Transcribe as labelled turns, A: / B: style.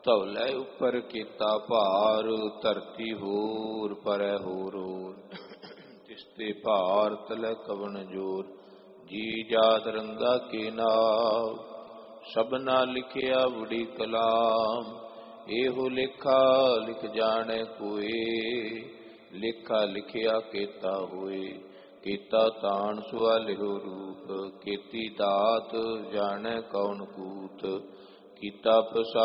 A: ਧੌਲੇ ਉੱਪਰ ਕੀਤਾ ਭਾਰ, ਧਰਤੀ ਹੋਰ ਪਰੈ ਹੋਰ ਹੋਰ। ਤਿਸ ਤੇ ਭਾਰ ਤਲੈ ਕਵਣ ਜੋਰ, ਜੀ ਜਾਤ ਰੰਗਾ ਕੇ ਨਾਮ। ਸਭਨਾ ਲਿਖਿਆ ਬੜੀ ਕਲਾਮ, ਇਹੋ ਲੇਖਾ ਲਿਖ ਜਾਣੈ ਕੋਇ। ਲੇਖਾ ਲਿਖਿਆ ਕੀਤਾ ਹੋਏ, ਕੀਤਾ ਤਾਣ ਸੁਆਲਿਓ ਰੂਪ। ਕੀਤੀ ਦਾਤ ਜਾਣੈ ਕੌਣ ਕੂਤ, ਕੀਤਾ